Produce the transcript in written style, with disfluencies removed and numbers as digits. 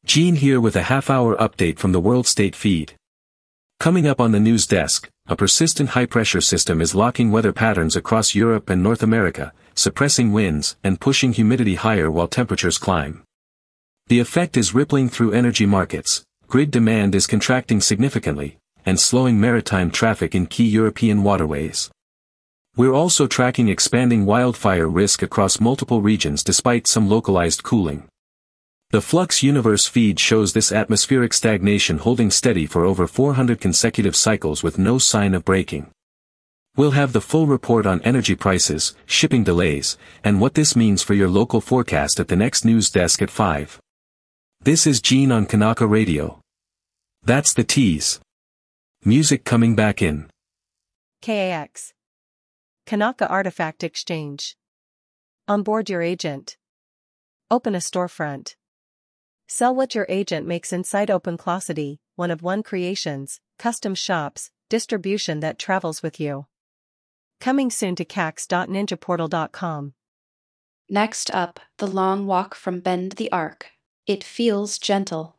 Gene here with a half-hour update from the World State feed. Coming up on the news desk, a persistent high-pressure system is locking weather patterns across Europe and North America, suppressing winds and pushing humidity higher while temperatures climb. The effect is rippling through energy markets, grid demand is contracting significantly, and slowing maritime traffic in key European waterways. We're also tracking expanding wildfire risk across multiple regions despite some localized cooling. The Flux Universe feed shows this atmospheric stagnation holding steady for over 400 consecutive cycles with no sign of breaking. We'll have the full report on energy prices, shipping delays, and what this means for your local forecast at the next news desk at 5. This is Gene on Kanaka Radio. That's the tease. Music coming back in. KAX. Kanaka Artifact Exchange. Onboard your agent. Open a storefront. Sell what your agent makes inside OpenClosity, one-of-one creations, custom shops, distribution that travels with you. Coming soon to cax.ninjaportal.com. Next up, the long walk from Bend the Arc. It feels gentle.